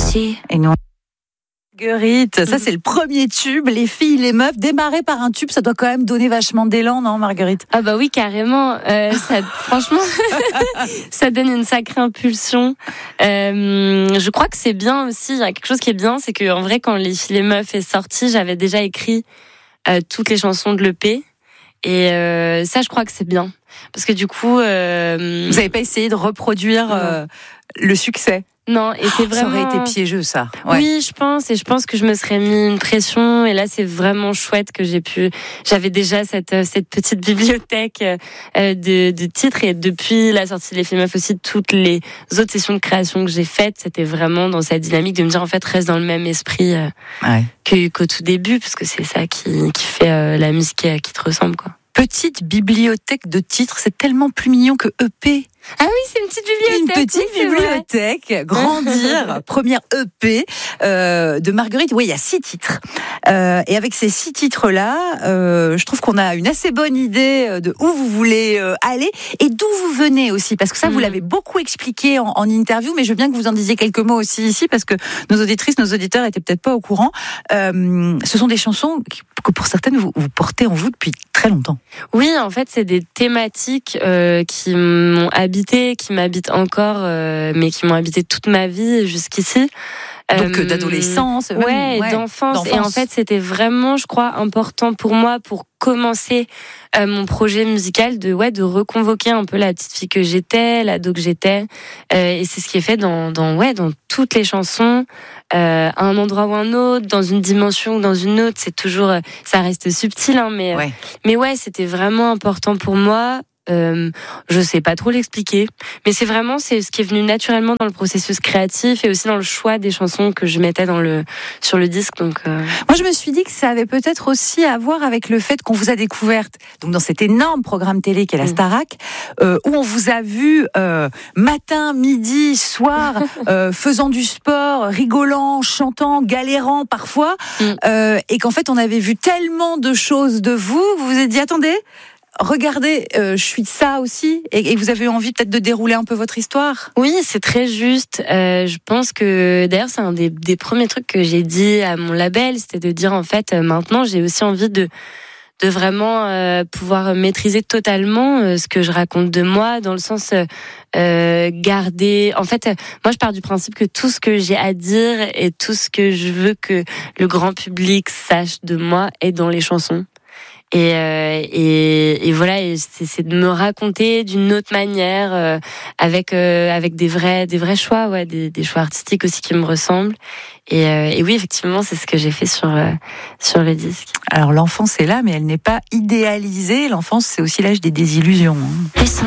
Et nous, Marguerite, ça c'est le premier tube, les filles, les meufs, démarrer par un tube, ça doit quand même donner vachement d'élan, non Marguerite? Ah bah oui, carrément. Franchement, ça donne une sacrée impulsion. Je crois que c'est bien aussi. Il y a quelque chose qui est bien, c'est que en vrai, quand les filles, les meufs est sorti, j'avais déjà écrit toutes les chansons de l'EP. Et ça, je crois que c'est bien. Parce que du coup... Vous n'avez pas essayé de reproduire le succès? Non, et c'est vraiment... Ça aurait été piégeux, ça. Ouais. Oui, je pense que je me serais mis une pression. Et là, c'est vraiment chouette que j'avais déjà cette petite bibliothèque de titres. Et depuis la sortie de Les Filles Meufs aussi, toutes les autres sessions de création que j'ai faites, c'était vraiment dans cette dynamique de me dire, en fait, reste dans le même esprit qu'au tout début, parce que c'est ça qui fait la musique qui te ressemble, quoi. Petite bibliothèque de titres, c'est tellement plus mignon que EP. Ah oui, c'est une petite bibliothèque. Une petite bibliothèque. Grandir, première EP de Marguerite. Oui, il y a 6 titres. Et avec ces 6 titres-là, je trouve qu'on a une assez bonne idée de où vous voulez aller et d'où vous venez aussi. Parce que ça, vous l'avez beaucoup expliqué en interview, mais je veux bien que vous en disiez quelques mots aussi ici, parce que nos auditrices, nos auditeurs étaient peut-être pas au courant. Ce sont des chansons que pour certaines, vous portez en vous depuis très longtemps. Oui, en fait, c'est des thématiques qui m'ont habité, qui m'habitent encore, mais qui m'ont habité toute ma vie jusqu'ici. Donc d'adolescence, d'enfance. Et en fait, c'était vraiment, je crois, important pour moi pour commencer mon projet musical de reconvoquer un peu la petite fille que j'étais, l'ado que j'étais. Et c'est ce qui est fait dans toutes les chansons, à un endroit ou un autre, dans une dimension ou dans une autre. C'est toujours, ça reste subtil, hein, mais ouais, c'était vraiment important pour moi. Je sais pas trop l'expliquer, mais c'est ce qui est venu naturellement dans le processus créatif et aussi dans le choix des chansons que je mettais sur le disque. Donc, moi, je me suis dit que ça avait peut-être aussi à voir avec le fait qu'on vous a découverte donc dans cet énorme programme télé qu'est la Starac, où on vous a vu matin, midi, soir, faisant du sport, rigolant, chantant, galérant parfois, et qu'en fait, on avait vu tellement de choses de vous, vous vous êtes dit attendez. Regardez, je suis de ça aussi, et vous avez envie peut-être de dérouler un peu votre histoire. Oui, c'est très juste. Je pense que d'ailleurs c'est un des premiers trucs que j'ai dit à mon label, c'était de dire en fait maintenant j'ai aussi envie de vraiment pouvoir maîtriser totalement ce que je raconte de moi, dans le sens garder. En fait, moi je pars du principe que tout ce que j'ai à dire et tout ce que je veux que le grand public sache de moi est dans les chansons. Et voilà, et c'est de me raconter d'une autre manière, avec des vrais choix, des choix artistiques aussi qui me ressemblent. Et oui, effectivement, c'est ce que j'ai fait sur le disque. Alors l'enfance est là, mais elle n'est pas idéalisée. L'enfance, c'est aussi l'âge des désillusions. Les sons